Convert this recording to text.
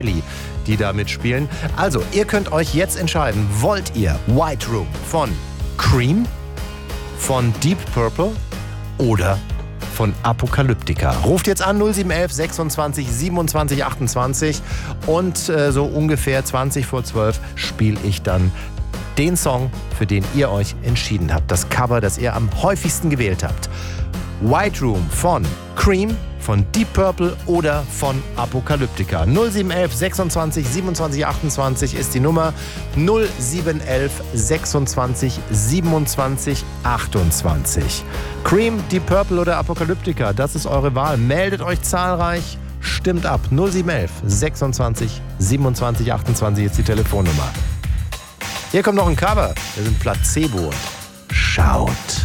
die da mitspielen. Also, ihr könnt euch jetzt entscheiden, wollt ihr White Room von Cream, von Deep Purple oder von Apocalyptica? Ruft jetzt an 0711 26 27 28 und so ungefähr 20 vor 12 spiele ich dann den Song, für den ihr euch entschieden habt. Das Cover, das ihr am häufigsten gewählt habt. White Room von Cream, von Deep Purple oder von Apocalyptica. 0711 26 27 28 ist die Nummer. 0711 26 27 28. Cream, Deep Purple oder Apocalyptica, das ist eure Wahl. Meldet euch zahlreich, stimmt ab. 0711 26 27 28 ist die Telefonnummer. Hier kommt noch ein Cover. Wir sind Placebo. Schaut.